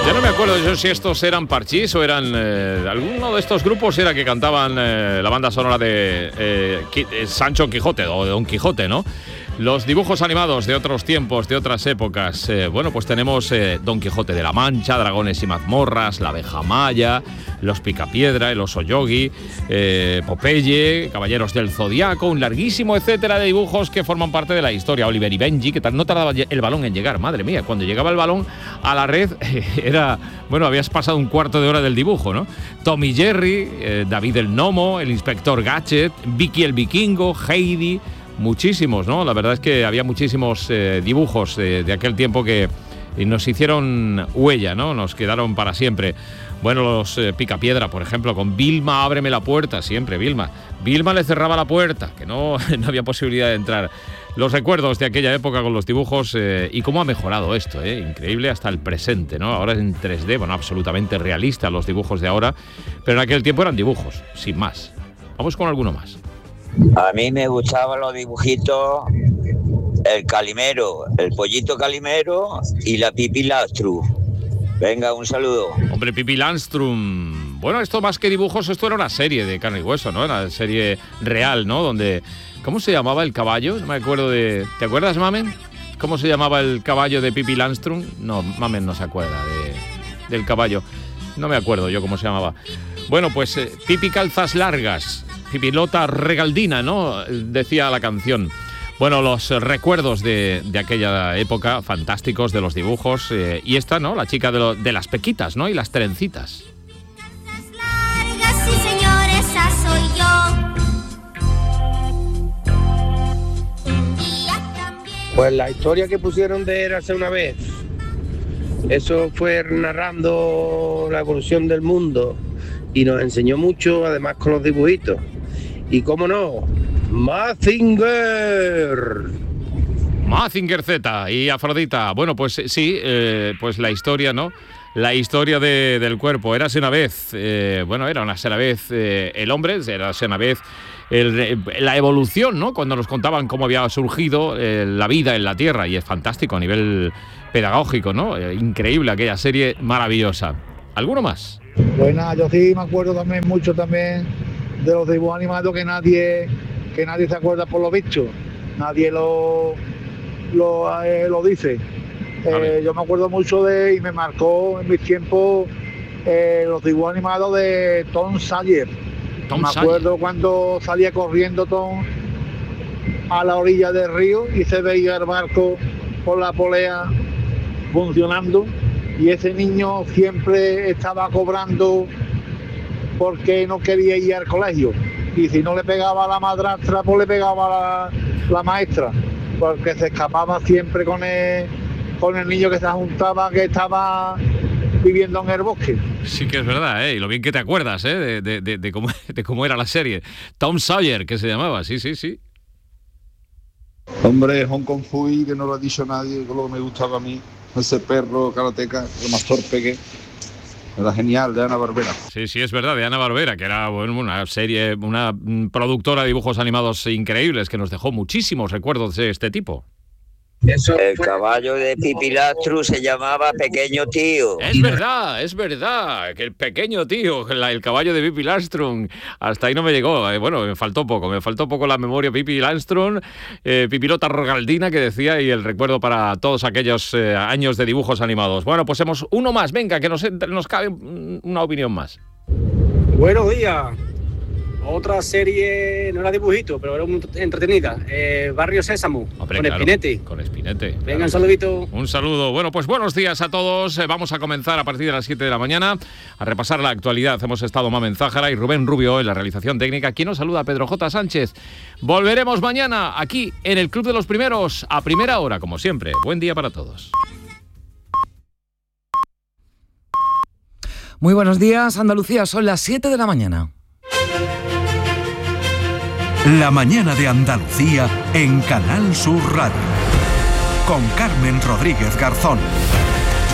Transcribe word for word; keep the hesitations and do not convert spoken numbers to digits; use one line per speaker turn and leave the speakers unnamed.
Yo no me acuerdo yo si estos eran Parchís o eran... Eh, alguno de estos grupos era que cantaban eh, la banda sonora de eh, Qui- Sancho Quijote o de Don Quijote, ¿no? Los dibujos animados de otros tiempos, de otras épocas. Eh, bueno, pues tenemos eh, Don Quijote de la Mancha, Dragones y Mazmorras, La Abeja Maya, Los Picapiedra, El Oso Yogi, eh, Popeye, Caballeros del Zodiaco, un larguísimo etcétera de dibujos que forman parte de la historia. Oliver y Benji, que tal no tardaba el balón en llegar, madre mía, cuando llegaba el balón a la red era, bueno, habías pasado un cuarto de hora del dibujo, ¿no? Tom y Jerry, eh, David el Gnomo, el Inspector Gadget, Vicky el Vikingo, Heidi... Muchísimos, ¿no? La verdad es que había muchísimos eh, dibujos eh, de aquel tiempo que nos hicieron huella, ¿no? Nos quedaron para siempre. Bueno, los eh, Picapiedra, por ejemplo, con Vilma, ábreme la puerta, siempre Vilma. Vilma le cerraba la puerta, que no, no había posibilidad de entrar. Los recuerdos de aquella época con los dibujos eh, y cómo ha mejorado esto, ¿eh? Increíble hasta el presente, ¿no? Ahora es en tres D, bueno, absolutamente realista los dibujos de ahora, pero en aquel tiempo eran dibujos, sin más. Vamos con alguno más.
A mí me gustaban los dibujitos, el Calimero, el Pollito Calimero y la Pipi Landström. Venga, un saludo.
Hombre, Pipi Landström. Bueno, esto más que dibujos, esto era una serie de carne y hueso, ¿no? Era una serie real, ¿no? Donde... ¿Cómo se llamaba el caballo? No me acuerdo de... ¿Te acuerdas, Mamen? ¿Cómo se llamaba el caballo de Pipi Landström? No, Mamen no se acuerda de, del caballo. No me acuerdo yo cómo se llamaba. Bueno, pues eh, Pipi Calzas Largas... Pipilota Regaldina, ¿no? Decía la canción. Bueno, los recuerdos de, de aquella época, fantásticos, de los dibujos. Eh, y esta, ¿no? La chica de, lo, de las pequitas, ¿no? Y las trencitas.
Largas, sí, señor, esa soy yo.
Pues la historia que pusieron de Érase una vez, eso fue narrando la evolución del mundo y nos enseñó mucho, además con los dibujitos. Y cómo no, Mazinger.
Mazinger Z y Afrodita. Bueno, pues sí, eh, pues la historia, ¿no? La historia de, del cuerpo. Érase una vez, eh, bueno, era una vez eh, el hombre, érase una vez el, la evolución, ¿no? Cuando nos contaban cómo había surgido eh, la vida en la Tierra. Y es fantástico a nivel pedagógico, ¿no? Eh, increíble aquella serie, maravillosa. ¿Alguno más?
Bueno, yo sí me acuerdo también mucho también de los dibujos animados que nadie que nadie se acuerda por lo visto, nadie lo lo, eh, lo dice. Eh, yo me acuerdo mucho de, y me marcó en mis tiempos, eh, los dibujos animados de Tom Sawyer.
Tom
me
Sawyer.
acuerdo cuando salía corriendo Tom a la orilla del río y se veía el barco por la polea funcionando y ese niño siempre estaba cobrando porque no quería ir al colegio y si no le pegaba a la madrastra pues le pegaba a la, la maestra, porque se escapaba siempre con el, con el niño que se juntaba, que estaba viviendo en el bosque.
Sí que es verdad, ¿eh? Y lo bien que te acuerdas, ¿eh? De, de, de, de, cómo, de cómo era la serie. Tom Sawyer, que se llamaba, sí, sí, sí.
Hombre, Hong Kong Fui, que no lo ha dicho nadie, que lo que me gustaba a mí, ese perro karateca, lo más torpe que... Era genial, de Hanna-Barbera.
Sí, sí, es verdad, de Hanna-Barbera, que era bueno, una serie, una productora de dibujos animados increíbles que nos dejó muchísimos recuerdos de este tipo.
Eso el caballo de Pipi Landström se llamaba Pequeño Tío.
Es verdad, es verdad, que el pequeño tío, la, el caballo de Pipi Landström, hasta ahí no me llegó. Eh, bueno, me faltó poco, me faltó poco la memoria Pipi Landström, eh, Pipilota Regaldina, que decía, y el recuerdo para todos aquellos eh, años de dibujos animados. Bueno, pues hemos uno más, venga, que nos, nos cabe una opinión más.
Buenos días. Otra serie, no era dibujito, pero era muy entretenida. Eh, Barrio Sésamo,
Hombre,
con
claro,
Espinete.
Con Espinete.
Venga,
claro.
un saludito.
Un saludo. Bueno, pues buenos días a todos. Eh, vamos a comenzar a partir de las siete de la mañana a repasar la actualidad. Hemos estado Mamen Zájara y Rubén Rubio en la realización técnica. Quien nos saluda, Pedro J. Sánchez. Volveremos mañana aquí en el Club de los Primeros a primera hora, como siempre. Buen día para todos.
Muy buenos días, Andalucía. Son las siete de la mañana.
La mañana de Andalucía en Canal Sur Radio. Con Carmen Rodríguez Garzón.